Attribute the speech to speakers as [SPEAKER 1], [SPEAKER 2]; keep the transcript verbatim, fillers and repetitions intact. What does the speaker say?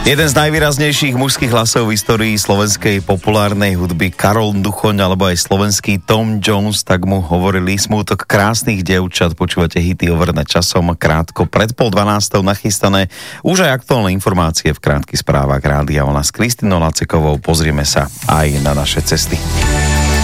[SPEAKER 1] Jeden z najvýraznejších mužských hlasov v histórii slovenskej populárnej hudby, Karol Duchoň, alebo aj slovenský Tom Jones, tak mu hovorili. Smútok krásnych dievčat. Počúvate hity overené časom, krátko pred pol dvanástou nachystané už aj aktuálne informácie v krátkych správach Rádia Ona s Kristínou Lacekovou. Pozrieme sa aj na naše cesty.